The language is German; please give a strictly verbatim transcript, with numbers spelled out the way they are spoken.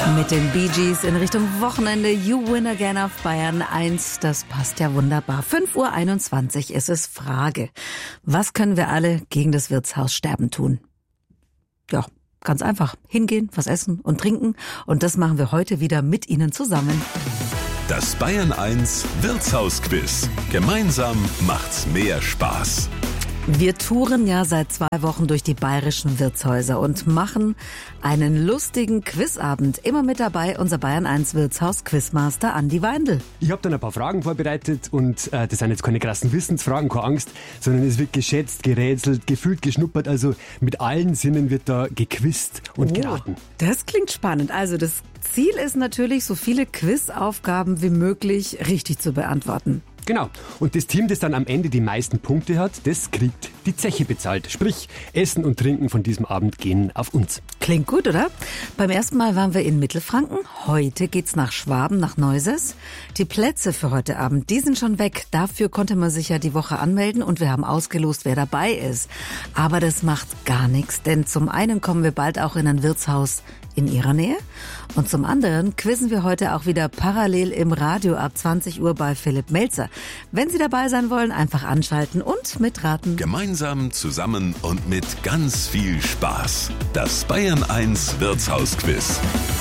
Mit den Bee Gees in Richtung Wochenende. You win again auf Bayern eins. Das passt ja wunderbar. fünf Uhr einundzwanzig ist es Frage. Was können wir alle gegen das Wirtshaussterben tun? Ja, ganz einfach. Hingehen, was essen und trinken. Und das machen wir heute wieder mit Ihnen zusammen. Das Bayern eins Wirtshausquiz. Gemeinsam macht's mehr Spaß. Wir touren ja seit zwei Wochen durch die bayerischen Wirtshäuser und machen einen lustigen Quizabend. Immer mit dabei unser Bayern eins Wirtshaus-Quizmaster Andi Weindl. Ich habe dann ein paar Fragen vorbereitet und äh, das sind jetzt keine krassen Wissensfragen, keine Angst, sondern es wird geschätzt, gerätselt, gefühlt, geschnuppert. Also mit allen Sinnen wird da gequizt und Oh, geraten. das klingt spannend. Also das Ziel ist natürlich, so viele Quizaufgaben wie möglich richtig zu beantworten. Genau. Und das Team, das dann am Ende die meisten Punkte hat, das kriegt die Zeche bezahlt. Sprich, Essen und Trinken von diesem Abend gehen auf uns. Klingt gut, oder? Beim ersten Mal waren wir in Mittelfranken. Heute geht's nach Schwaben, nach Neuses. Die Plätze für heute Abend, die sind schon weg. Dafür konnte man sich ja die Woche anmelden und wir haben ausgelost, wer dabei ist. Aber das macht gar nichts, denn zum einen kommen wir bald auch in ein Wirtshaus in Ihrer Nähe und zum anderen quizzen wir heute auch wieder parallel im Radio ab zwanzig Uhr bei Philipp Melzer. Wenn Sie dabei sein wollen, einfach anschalten und mitraten. Gemeinsam, zusammen und mit ganz viel Spaß. Das Bayern eins Wirtshausquiz.